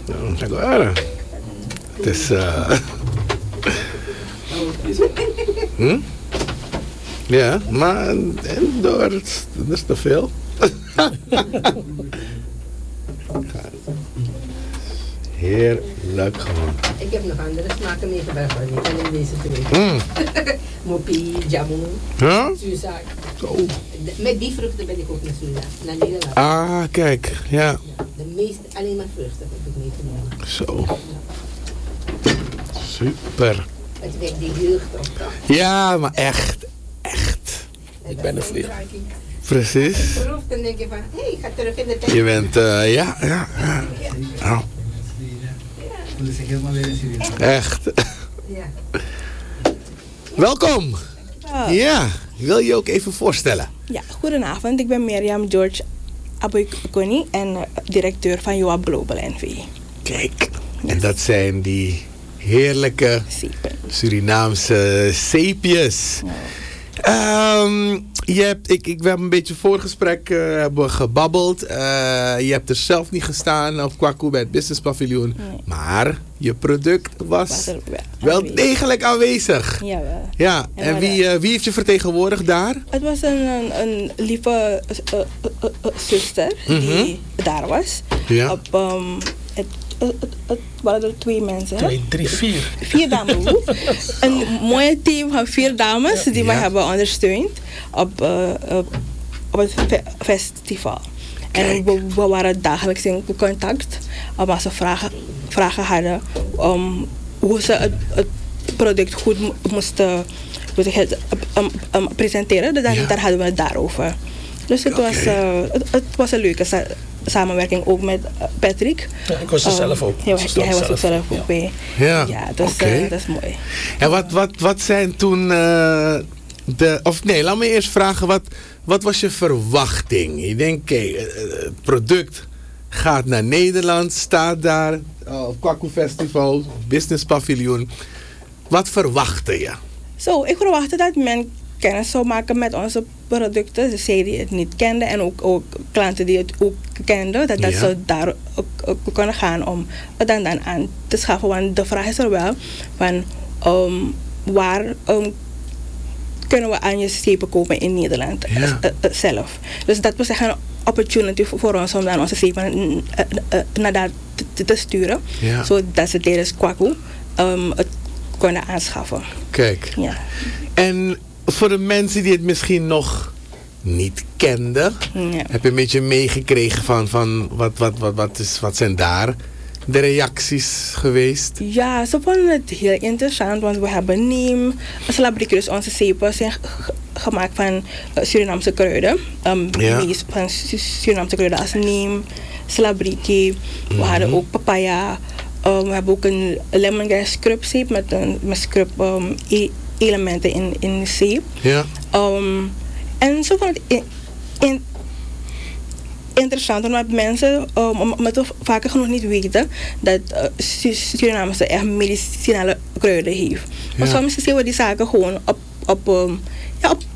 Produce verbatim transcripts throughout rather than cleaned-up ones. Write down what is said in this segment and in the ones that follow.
Nou, zeg maar. Het is... Uh... hm? Ja, maar en door, het, dat is te veel. Heerlijk gewoon. Ik heb nog andere smaken meegebracht, maar niet alleen deze twee. Mm. Moppie, jamu, Ja? Suza. Zo. Met die vruchten ben ik ook naar Suza, naar Nederland. Ah, kijk, ja. Ja, de meeste, alleen maar vruchten heb ik meegenomen. Zo. Super. Het wekt die jeugd op, toch? Ja, maar echt, echt. Ik ben een vlieg. Precies. Proef, dan denk je van, hé, hey, ik ga terug in de tijd. Je bent, uh, ja, ja, ja. Nou, echt. Ja. Welkom. Oh. Ja, wil je ook even voorstellen? Ja, goedenavond. Ik ben Mirjam George Aboykoni en uh, directeur van Joab Global N V. Kijk, en dat zijn die heerlijke Zeker. Surinaamse zeepjes. Ja. Um, je hebt, ik, ik, we hebben een beetje voorgesprek uh, hebben gebabbeld. Uh, je hebt er zelf niet gestaan op Kwaku bij het Business Paviljoen. Nee. Maar je product was, Was er wel wel aanwezig. degelijk aanwezig. Jawel. Ja, En en we wie, uh, wie heeft je vertegenwoordigd daar? Het was een, een, een lieve uh, uh, uh, uh, zuster die daar was. Ja. Op, um, het, het, het, het waren er twee mensen. hè? Twee, drie, vier. Vier dames. Een mooie team van vier dames die mij Ja. hebben ondersteund op, uh, op, op het fe- festival. En we, we waren dagelijks in contact. Um, als ze vragen, vragen hadden um, hoe ze het, het product goed mo- moesten hoe zeg je het, um, um, presenteren, dan, Ja. daar hadden we het daarover. Dus het, Oké. was, uh, het, het was een leuke sa- samenwerking ook met uh, Patrick. Ja, ik was er Um, zelf ook. Ja, Ik was er ja, hij was er zelf. zelf ook Ja. bij. Ja, Ja, dat is, oké. uh, dat is mooi. En wat, wat, wat zijn toen uh, de... Of nee, laat me eerst vragen. Wat, wat was je verwachting? Je denkt, oké, okay, het product gaat naar Nederland. Staat daar uh, op Kwaku Festival. Business Paviljoen. Wat verwachtte je? Zo, ik verwachtte dat men kennis zou maken met onze producten. Dus zij die het niet kenden en ook, ook klanten die het ook kenden. Dat, dat Ja. ze daar ook, ook kunnen gaan om het dan, dan aan te schaffen. Want de vraag is er wel van um, waar um, kunnen we aan je zeepen kopen in Nederland Ja. uh, uh, zelf. Dus dat was echt een opportunity voor, voor ons om dan onze zeepen uh, uh, uh, naar daar te, te sturen. Ja. Zodat ze tijdens Kwaku um, het kunnen aanschaffen. Kijk. Ja. En voor de mensen die het misschien nog niet kenden. Ja. Heb je een beetje meegekregen van, van wat, wat, wat, wat, is, wat zijn daar de reacties geweest? Ja, ze vonden het heel interessant, want we hebben neem, slabriki, dus onze zeepen zijn g- g- gemaakt van uh, Surinaamse kruiden. Um, Ja. die is van Su- Surinaamse kruiden als neem, slabriki, we hadden ook papaya, um, we hebben ook een lemongrass scrub zeep met, een, met scrub um, e- elementen in, in de zeep. Ja. Um, en ze vonden het in, in, interessant, omdat mensen, um, omdat we vaker genoeg niet weten dat uh, Su- Suriname echt medicinale kruiden heeft. Want Ja. soms zien we die zaken gewoon op, op, um, ja, op,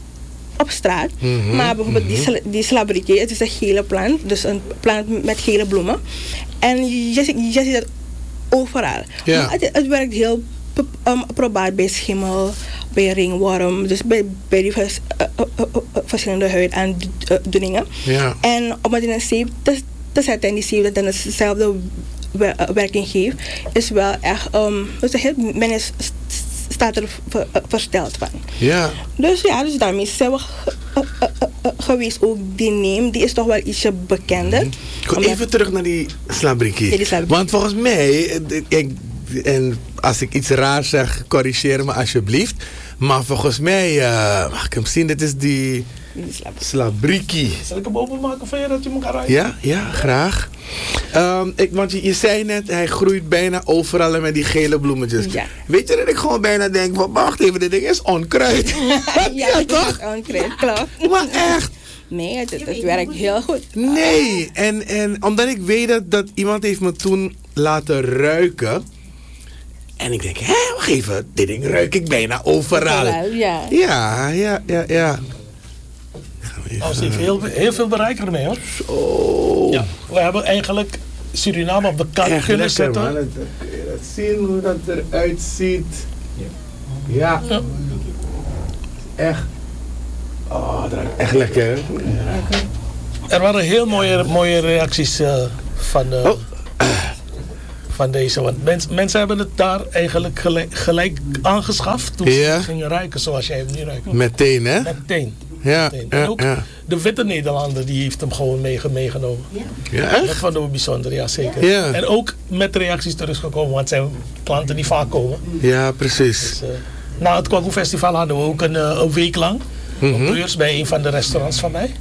op straat. Mhm, Maar bijvoorbeeld die, sla- die slabriki, het is een gele plant, dus een plant met gele bloemen. En je, ziet- je ziet dat overal. Ja. Maar het, het werkt heel p- um, probaat bij schimmel, bij ringworm, dus bij, bij die vers, uh, uh, uh, uh, verschillende huidaandoeningen. Ja. En om het in een zeep te, te zetten en die zeep dat dan hetzelfde wer- uh, werking geeft, is wel echt, um, dus heel, men is, st- staat er ver- uh, versteld van. Ja. Dus ja, dus daarmee zijn we ge- uh, uh, uh, uh, geweest. Ook die neem, die is toch wel ietsje bekender. Kom Omdat- even terug naar die slabriki. Ja, die slabriki. Want volgens mij, eh, ik, en als ik iets raars zeg, corrigeer me alsjeblieft. Maar volgens mij, uh, mag ik hem zien, dit is die die slabriki. slabriki. Zal ik hem openmaken van je dat je elkaar rijdt? Ja, ja, graag. Um, ik, want je, je zei net, hij groeit bijna overal en met die gele bloemetjes. Ja. Weet je dat ik gewoon bijna denk, van, wacht even, dit ding is onkruid. Ja, ja, dat toch? is onkruid, klopt. Maar echt, Nee, het, het, het werkt heel goed. nee. En, en omdat ik weet dat, dat iemand heeft me toen laten ruiken. En ik denk, hé, wacht even, dit ding ruik ik bijna overal. Ja. Ja, ja, ja, ja. Oh, ze heeft heel, heel veel bereik ermee hoor. Zo. Ja, we hebben eigenlijk Suriname op de kaart Echt kunnen lekker, zetten. man. Dat, kun je dat zien hoe dat eruit ziet. Ja. Ja. Echt. Oh, dat ruikt echt lekker. Er waren heel mooie, mooie reacties uh, van, uh, Oh. van deze. Want mens, mensen hebben het daar eigenlijk gelijk, gelijk aangeschaft toen Ja. ze gingen ruiken zoals jij hem nu ruikt. Meteen, hè? Meteen. Ja, Meteen. En ja, ook ja. de witte Nederlander die heeft hem gewoon mee, meegenomen. Ja, Dat echt? vonden we bijzonder, ja zeker. Ja. En ook met reacties teruggekomen, want het zijn klanten die vaak komen. Ja, precies. Dus, uh, na het Kwaku Festival hadden we ook een, uh, een week lang Mhm. een beurs bij een van de restaurants van mij.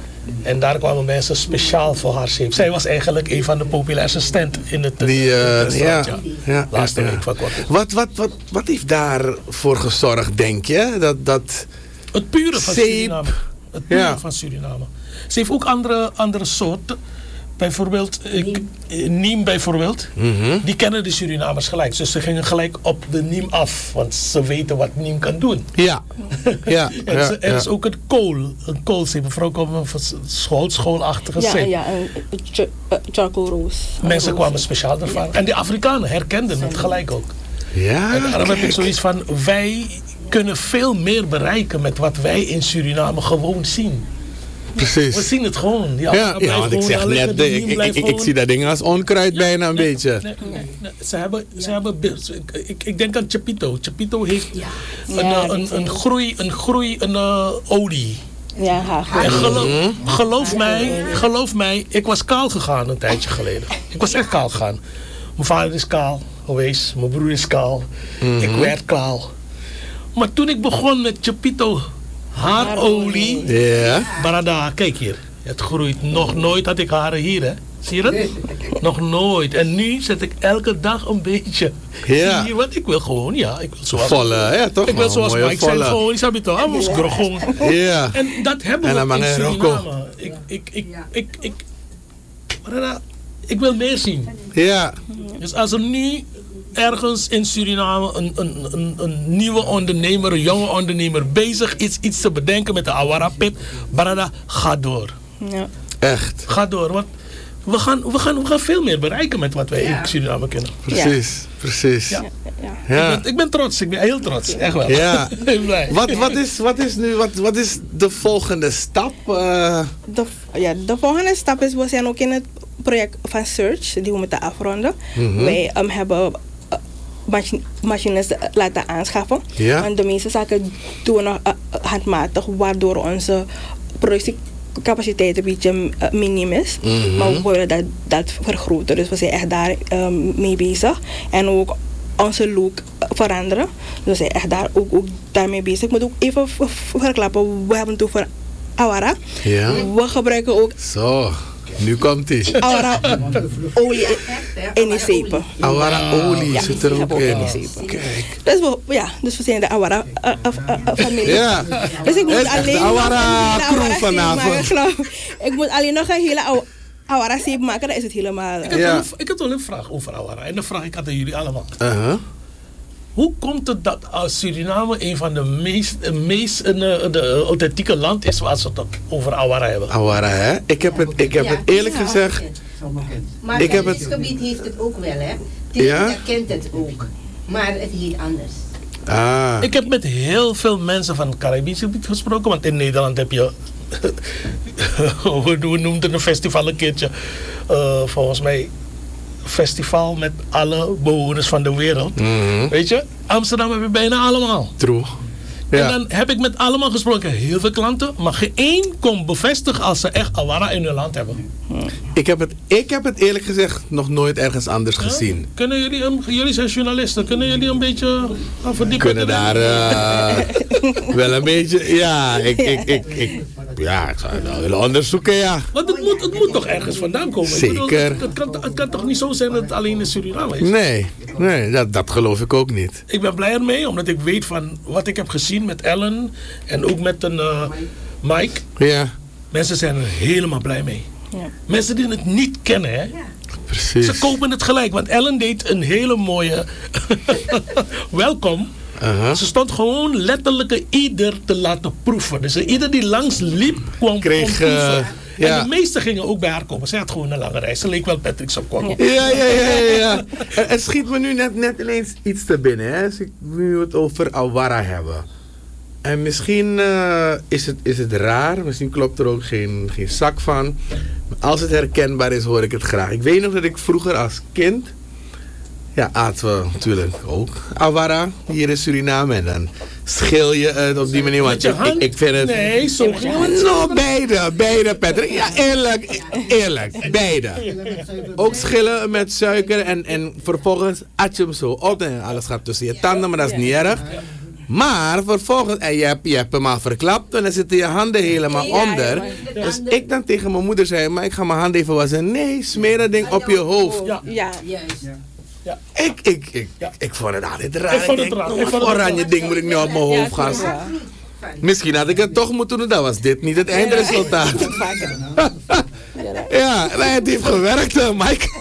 En daar kwamen mensen speciaal voor haar zeep. Zij was eigenlijk een van de populairste stand in het, Die, in het eh, restaurant. ja, Ja. ja, Laatste ja, ja. week van Kwaku. Wat, wat, wat, wat heeft daarvoor gezorgd, denk je? Dat, dat... Het pure van Zeep. Suriname. Het pure Ja. van Suriname. Ze heeft ook andere, andere soorten. Bijvoorbeeld, ik, eh, Niem bijvoorbeeld. Mhm. Die kennen de Surinamers gelijk. Dus ze gingen gelijk op de Niem af. Want ze weten wat Niem kan doen. Ja. Ja, En ja, ze- er ja. is ook een kool. Een koolzeep. Mevrouw kwam van school, schoolachtige Ja, zeep. ja, een ch- uh, charcoal roos. Mensen Roos. kwamen speciaal ervan. En de Afrikanen herkenden het gelijk ook. Ja, En daarom heb ik kijk. zoiets van, wij kunnen veel meer bereiken met wat wij in Suriname gewoon zien. We Precies. zien het gewoon. Ja, Ja, het ja, blijft want ik gewoon zeg daar liggen, net, de de- Niem ik, ik, blijft ik, ik gewoon- zie dat ding als onkruid bijna een Nee, beetje. nee, nee, nee. Ze hebben, ze hebben beeld- ik, ik, ik denk aan Chapito. Chapito heeft een, Ja, eh, een, die een zijn- groei, een groei, een uh, olie. Ja, haar. En geloof, geloof mij, geloof mij, ik was kaal gegaan een tijdje geleden. Ik was echt kaal gegaan. Mijn vader is kaal geweest, mijn broer is kaal. Ik werd kaal. Maar toen ik begon met Chapito haarolie, Ja. Barada, kijk hier. Het groeit. Nog nooit had ik haren hier, hè. Zie je dat? Nog nooit. En nu zet ik elke dag een beetje. Ja. Zie je wat? Ik wil gewoon, ja. Ik wil zoals, Volle, ja toch? ik wil man, zoals mooie Mike zei, volle. gewoon, ik het al, moest gewoon. Ja. En dat hebben En we dan in mag je Suriname. Ik, ik, ik, ik, ik, Barada, ik wil meer zien. Ja. Dus als er nu ergens in Suriname een, een, een, een nieuwe ondernemer, een jonge ondernemer bezig is iets te bedenken met de Awara Pit, Barada, ga door. Ja. Echt. Ga door, want we gaan, we gaan, we gaan veel meer bereiken met wat wij in Suriname kunnen. Precies. Precies. Ja. Ja. Ja. Ik, ben, ik ben trots, ik ben heel trots, echt wel. Ja. Ik ben blij. Wat, wat, is, wat is nu, wat, wat is de volgende stap? Eh, De, ja, de volgende stap is, we zijn ook in het project van Search, die we moeten afronden. Mhm. Wij um, hebben uh, machi- machines laten aanschaffen. Ja. Want de meeste zaken doen we nog uh, handmatig, waardoor onze productiecapaciteit een beetje uh, minim is. Mhm. Maar we willen dat, dat vergroten, dus we zijn echt daar um, mee bezig. En ook onze look veranderen. Dus we zijn echt daar ook, ook daarmee bezig. Ik moet ook even v- v- verklappen, we hebben het over Awara. ja. We gebruiken ook Zo. Nu komt ie. Awara olie in die zeepen. Awara olie Ja, zit er die ook hebben we in. ook in die zeepen. Kijk. Dus we, ja, dus we zijn de Awara uh, uh, uh, uh, familie. Ja. Dus ik moet Het is echt alleen de nog Awara een hele crew Awara zeep vanavond. maken, geloof ik. Ik moet alleen nog een hele Aw- Awara zeep maken, dan is het helemaal... Ik heb, Ja. wel een, ik heb wel een vraag over Awara. En dan vraag ik aan jullie allemaal. Uh-huh. Hoe komt het dat uh, Suriname een van de meest, uh, meest uh, de authentieke land is waar ze het op- over Awara hebben? Awara, hè? Ik heb het, ik heb het eerlijk gezegd. Maar Ik heb het het- gebied heeft het ook wel, hè. Ja? Tilburg kent het ook. Maar het heet anders. Ah. Ik heb met heel veel mensen van het Caribisch gebied gesproken, want in Nederland heb je. we noemden een festival een keertje. Uh, volgens mij. Festival met alle bewoners van de wereld. Mhm. Weet je, Amsterdam heb je bijna allemaal. True. En Ja. dan heb ik met allemaal gesproken, heel veel klanten, maar geen één kon bevestigen als ze echt Awara in hun land hebben. Ik heb, het, ik heb het eerlijk gezegd nog nooit ergens anders Ja? gezien. Kunnen jullie, een- jullie zijn journalisten, kunnen jullie een beetje gaan verdiepen? Kunnen daar eh, wel een beetje. Ja, ik, ik, ik, ik, ja, ik zou het wel willen onderzoeken, ja. Want het moet, het moet toch ergens vandaan komen? Ik bedoel, Zeker. het, het, kan, het kan toch niet zo zijn dat het alleen in Suriname is? Nee, nee dat, dat geloof ik ook niet. Ik ben blij ermee, omdat ik weet van wat ik heb gezien met Ellen en ook met een uh, Mike. Ja, Mensen zijn er helemaal blij mee. Ja. Mensen die het niet kennen, hè? precies. Ze kopen het gelijk, want Ellen deed een hele mooie welkom. Uh-huh. Ze stond gewoon letterlijk ieder te laten proeven. Dus ieder die langs liep, kwam, Kreeg, kwam proeven. eh, Ja. En de meesten gingen ook bij haar komen. Ze had gewoon een lange reis. Ze leek wel Patrick Sokko. Ja, ja, ja, ja, ja. Er, er schiet me nu net, net ineens iets te binnen, hè. Als ik nu het over Awara hebben. En misschien uh, is, het, is het raar, misschien klopt er ook geen, geen zak van. Maar als het herkenbaar is, hoor ik het graag. Ik weet nog dat ik vroeger als kind, ja, aten we natuurlijk ook Awara hier in Suriname. En dan schil je het op die manier. Want Met je ik, ik, hand? ik vind het... Nee, zo ging het. No, beide, beide Patrick. Ja, eerlijk, eerlijk, beide. Ook schillen met suiker en, en vervolgens at je hem zo op en alles gaat tussen je tanden, maar dat is niet erg. Maar vervolgens, en je hebt, je hebt hem al verklapt en dan zitten je handen helemaal Ja, onder. ja, Dus ik dan tegen mijn moeder zei, maar ik ga mijn handen even wassen. Nee, smeer dat ding op je hoofd. Ja. Ja. Juist. Ik, ik, ik, Ja. ik vond het altijd raar. Ik vond het denk, raar. wat Ik vond het oranje raar. ding moet ik nu op mijn Ja, hoofd gaan. ja. Misschien had ik het toch moeten doen, dan was dit niet het eindresultaat. Vaker. Ja, maar het heeft gewerkt, hè, Mike.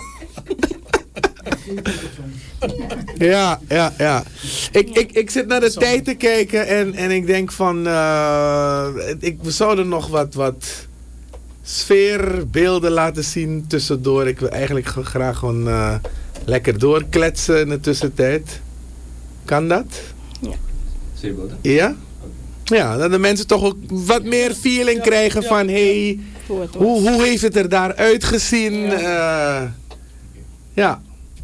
Ja, ja, ja. Ik, ik, ik zit naar de tijd te kijken en, en ik denk van... Uh, ik, we zouden nog wat, wat sfeerbeelden laten zien tussendoor. Ik wil eigenlijk g- graag gewoon uh, lekker doorkletsen in de tussentijd. Kan dat? Zeebeelden? Ja? Ja, dat de mensen toch ook wat meer feeling krijgen van... Hey, Hoe het was. hoe, hoe heeft het er daar uitgezien? Uh, ja.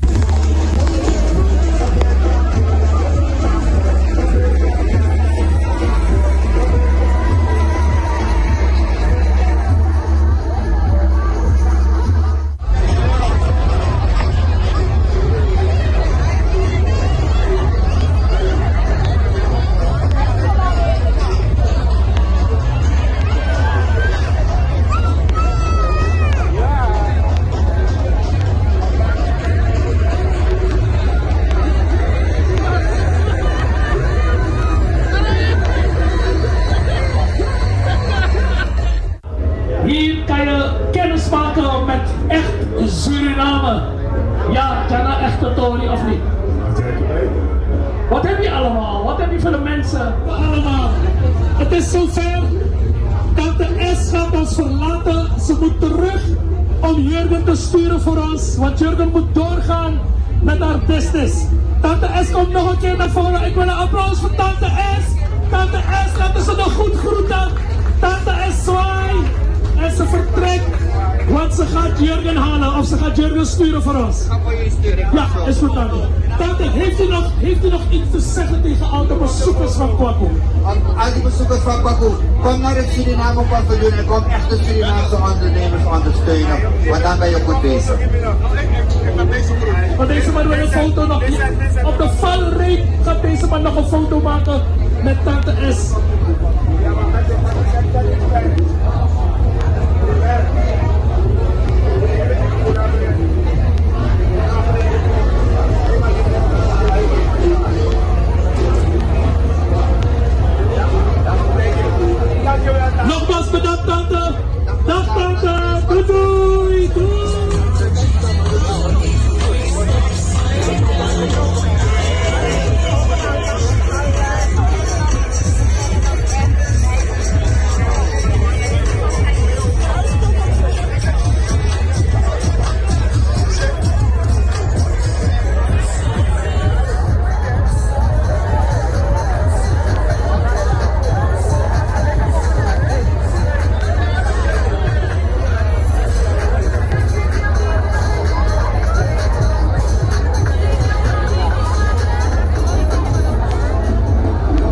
Hier kan je kennis maken met echt Suriname. Ja, Jana, echte Tori of niet? Wat heb je allemaal? Wat heb je voor de mensen? Allemaal. Het is zover. Tante S gaat ons verlaten. Ze moet terug om Jurgen te sturen voor ons. Want Jurgen moet doorgaan met haar business. Tante S komt nog een keer naar voren. Ik wil een applaus voor Tante S. Tante S, laten ze nog goed groeten. Tante S zwaai. En ze vertrekt. Want ze gaat Jurgen halen. Of ze gaat Jurgen sturen voor ons. Ja, is goed, Tante. Tante, heeft u nog, heeft u nog iets te zeggen tegen al de bezoekers van Kwaku? Al die bezoekers van Kwaku, kom naar het Suriname paviljoen en kom echt de Surinaamse ondernemers ondersteunen. Want dan ben je goed bezig. Want deze man wil een foto nog. Op de valreep gaat deze man nog een foto maken met Tante S.